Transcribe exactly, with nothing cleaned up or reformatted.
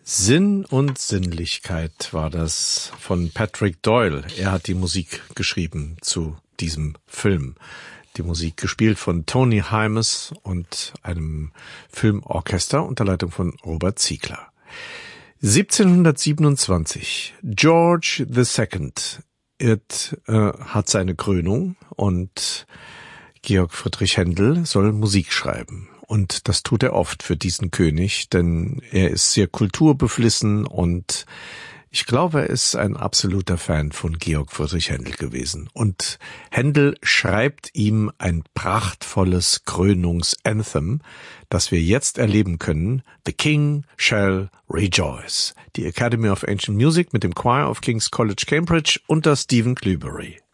Sinn und Sinnlichkeit war das von Patrick Doyle. Er hat die Musik geschrieben zu diesem Film. Die Musik gespielt von Tony Hymas und einem Filmorchester unter Leitung von Robert Ziegler. siebzehnhundertsiebenundzwanzig. George the Second it, äh, hat seine Krönung und Georg Friedrich Händel soll Musik schreiben. Und das tut er oft für diesen König, denn er ist sehr kulturbeflissen und ich glaube, er ist ein absoluter Fan von Georg Friedrich Händel gewesen. Und Händel schreibt ihm ein prachtvolles Krönungsanthem, das wir jetzt erleben können. The King shall rejoice. Die Academy of Ancient Music mit dem Choir of King's College Cambridge unter Stephen Clueberry.